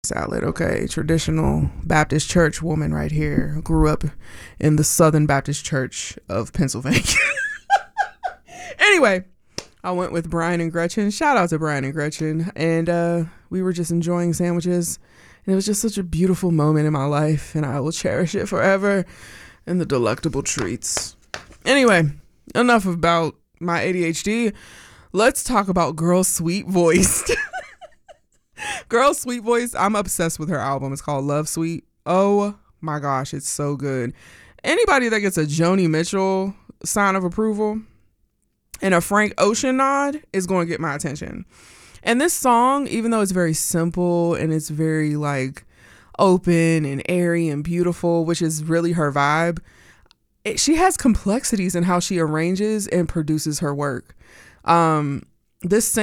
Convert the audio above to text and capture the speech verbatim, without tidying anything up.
Salad. Okay, traditional Baptist church woman right here. Grew up in the Southern Baptist Church of Pennsylvania. Anyway, I went with Brian and Gretchen. Shout out to Brian and Gretchen. And uh, we were just enjoying sandwiches. And it was just such a beautiful moment in my life, and I will cherish it forever. And the delectable treats. Anyway, enough about my A D H D. Let's talk about Girl Sweet Voice. Girl Sweet Voice, I'm obsessed with her album. It's called Love Sweet. Oh my gosh, it's so good. Anybody that gets a Joni Mitchell sign of approval and a Frank Ocean nod is going to get my attention. And this song, even though it's very simple and it's very like open and airy and beautiful, which is really her vibe, it, she has complexities in how she arranges and produces her work. Um, this